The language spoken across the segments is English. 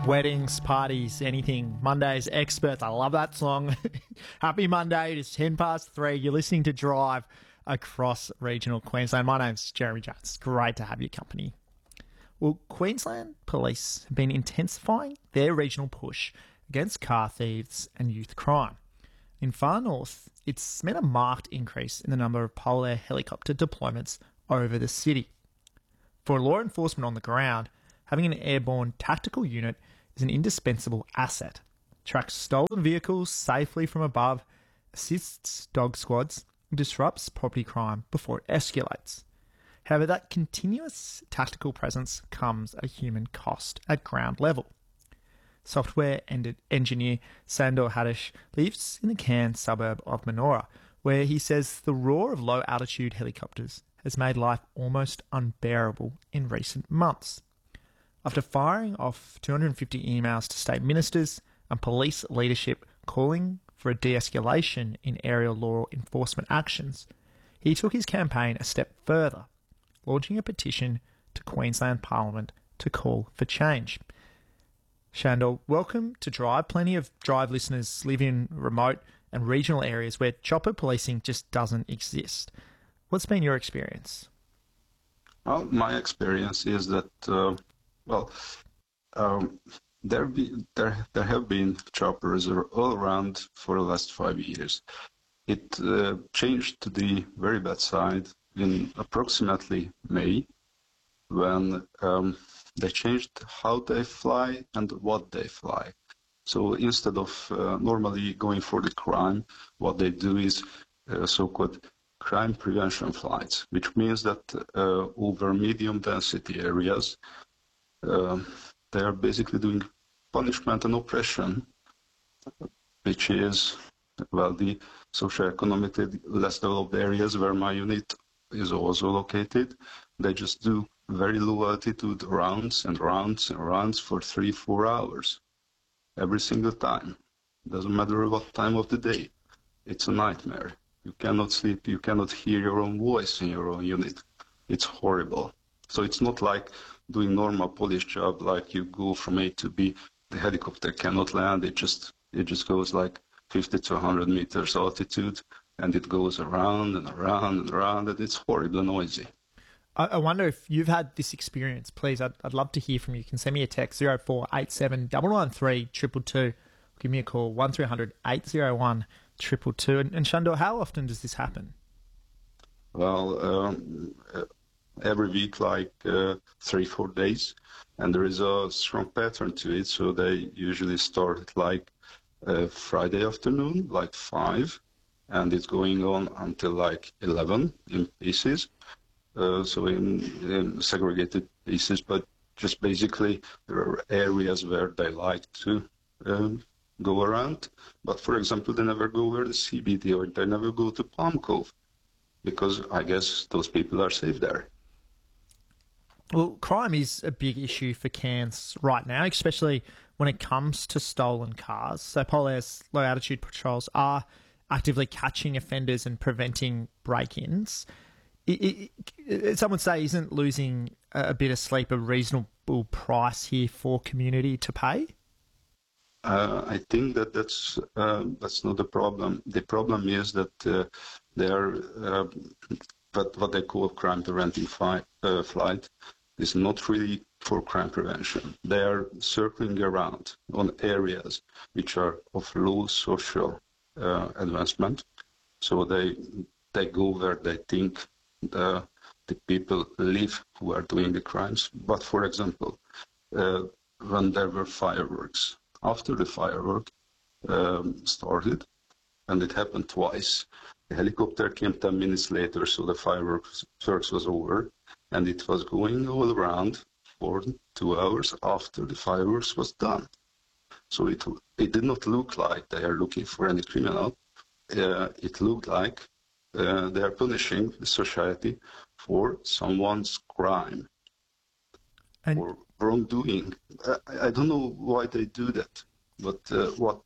Weddings, parties, anything. Monday's Experts. I love that song. Happy Monday. It is 3:10. You're listening to Drive across regional Queensland. My name's Jeremy Jones. It's great to have your company. Well, Queensland Police have been intensifying their regional push against car thieves and youth crime. In far north, it's meant a marked increase in the number of Polair helicopter deployments over the city. For law enforcement on the ground, having an airborne tactical unit is an indispensable asset. Tracks stolen vehicles safely from above, assists dog squads, and disrupts property crime before it escalates. However, that continuous tactical presence comes at a human cost at ground level. Software engineer Sandor Hadish lives in the Cairns suburb of Menora, where he says the roar of low-altitude helicopters has made life almost unbearable in recent months. After firing off 250 emails to state ministers and police leadership calling for a de-escalation in aerial law enforcement actions, he took his campaign a step further, launching a petition to Queensland Parliament to call for change. Shandor, welcome to Drive. Plenty of Drive listeners live in remote and regional areas where chopper policing just doesn't exist. What's been your experience? Well, my experience is that there have been choppers all around for the last 5 years. It changed to the very bad side in approximately May, when they changed how they fly and what they fly. So instead of normally going for the crime, what they do is so-called crime prevention flights, which means that over medium density areas, they are basically doing punishment and oppression, which is, well, the socioeconomically less developed areas where my unit is also located. They just do very low altitude rounds and rounds and rounds for 3-4 hours every single time. Doesn't matter what time of the day. It's a nightmare. You cannot sleep, you cannot hear your own voice in your own unit. It's horrible. So it's not like doing normal police job, like you go from A to B. The helicopter cannot land. It just goes like 50 to 100 meters altitude, and it goes around and around and around, and it's horribly noisy. I wonder if you've had this experience. Please, I'd love to hear from you. You can send me a text, 0487 993 222. Give me a call, 1300 801 222. And Shandor, how often does this happen? Well, every week, like 3-4 days, and there is a strong pattern to it. So they usually start like Friday afternoon, like 5, and it's going on until like 11 in pieces. So in segregated pieces, but just basically there are areas where they like to go around. But for example, they never go where the CBD, or they never go to Palm Cove, because I guess those people are safe there. Well, crime is a big issue for Cairns right now, especially when it comes to stolen cars. So Polair's low-altitude patrols are actively catching offenders and preventing break-ins. Some would say, isn't losing a bit of sleep a reasonable price here for community to pay? I think that's not the problem. The problem is that they are what they call crime preventing flight is not really for crime prevention. They are circling around on areas which are of low social advancement. So they go where they think the people live who are doing the crimes. But for example, when there were fireworks, after the firework started, and it happened twice, the helicopter came 10 minutes later, so the fireworks was over, and it was going all around for 2 hours after the fireworks was done. So it did not look like they are looking for any criminal. It looked like they are punishing the society for someone's crime or wrongdoing. I don't know why they do that, but what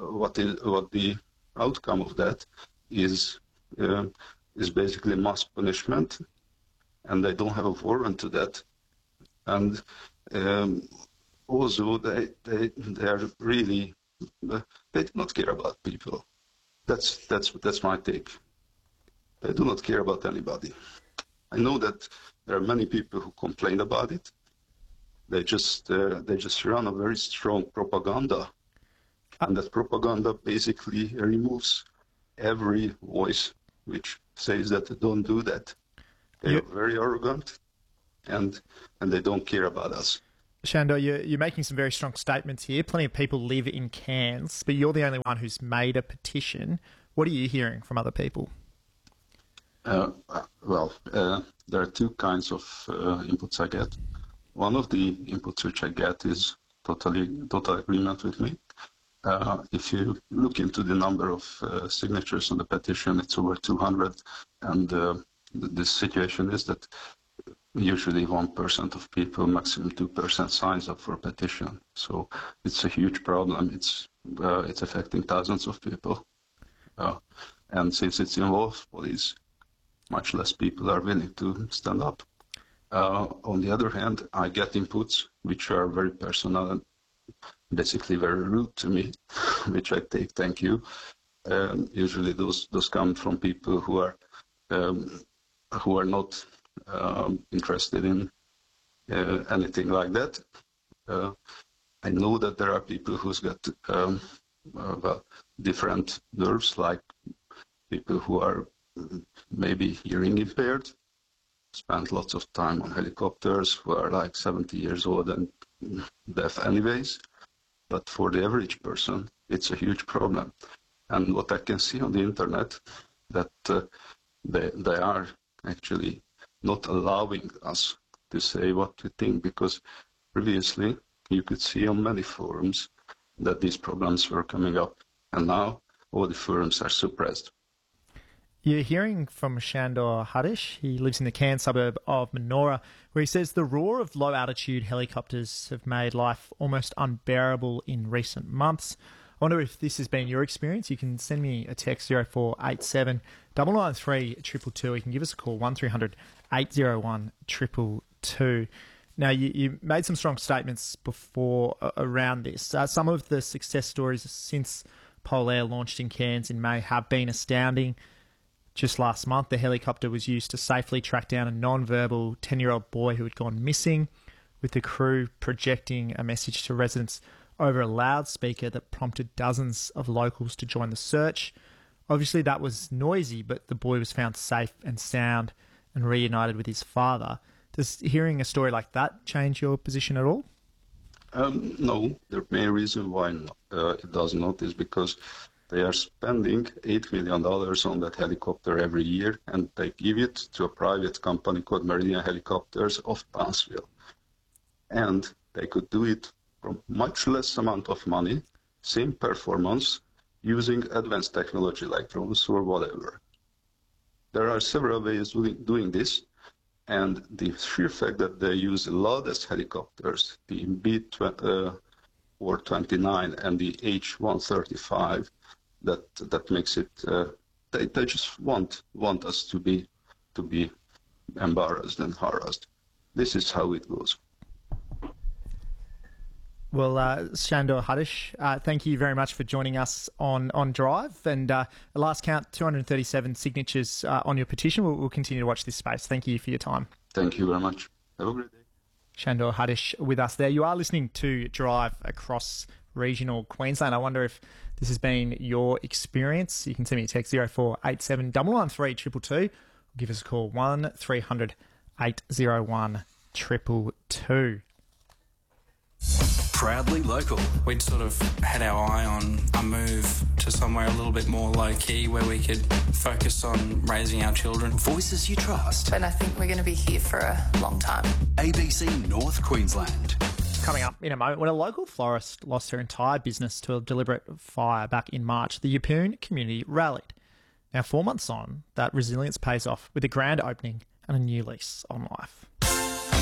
the outcome of that is basically mass punishment, and they don't have a warrant to that. And also they are really they do not care about people. That's my take. They do not care about anybody. I know that there are many people who complain about it. They just run a very strong propaganda, and that propaganda basically removes every voice which says that don't do that. They are very arrogant, and they don't care about us. Sandor, you're making some very strong statements here. Plenty of people live in Cairns, but you're the only one who's made a petition. What are you hearing from other people? There are two kinds of inputs I get. One of the inputs which I get is total agreement with me. If you look into the number of signatures on the petition, it's over 200, and the situation is that usually 1% of people, maximum 2%, signs up for a petition. So it's a huge problem. It's affecting thousands of people, and since it's involves police, much less people are willing to stand up. On the other hand, I get inputs which are very personal and basically very rude to me, which I take thank you. Usually those come from people who are not interested in anything like that. I know that there are people who's got different nerves, like people who are maybe hearing impaired, spend lots of time on helicopters, who are like 70 years old and deaf anyways. But for the average person, it's a huge problem. And what I can see on the internet, that they are actually not allowing us to say what we think, because previously you could see on many forums that these problems were coming up, and now all the forums are suppressed. You're hearing from Sandor Hadish. He lives in the Cairns suburb of Menora, where he says the roar of low-altitude helicopters have made life almost unbearable in recent months. I wonder if this has been your experience. You can send me a text 0487 993 222. You can give us a call 1300 801 222. Now, you made some strong statements before around this. Some of the success stories since Polair launched in Cairns in May have been astounding. Just last month, the helicopter was used to safely track down a non-verbal 10-year-old boy who had gone missing, with the crew projecting a message to residents over a loudspeaker that prompted dozens of locals to join the search. Obviously, that was noisy, but the boy was found safe and sound and reunited with his father. Does hearing a story like that change your position at all? No, the main reason why it does not is because they are spending $8 million on that helicopter every year, and they give it to a private company called Meridian Helicopters of Brownsville. And they could do it for much less amount of money, same performance, using advanced technology like drones or whatever. There are several ways doing this, and the sheer fact that they use the loudest helicopters, the B-429 and the H-135, that makes it. They just want us to be embarrassed and harassed. This is how it goes. Well, Sandor Hadish, thank you very much for joining us on Drive. And at last count, 237 signatures on your petition. We'll continue to watch this space. Thank you for your time. Thank you very much. Have a great day. Sandor Hadish with us there. You are listening to Drive across regional Queensland. I wonder if this has been your experience. You can send me a text 0487 993 222. Give us a call 1300 801 222. Proudly local. We'd sort of had our eye on a move to somewhere a little bit more low-key where we could focus on raising our children. Voices you trust. And I think we're going to be here for a long time. ABC North Queensland. Coming up in a moment, when a local florist lost her entire business to a deliberate fire back in March, the Yeppoon community rallied. Now, 4 months on, that resilience pays off with a grand opening and a new lease on life.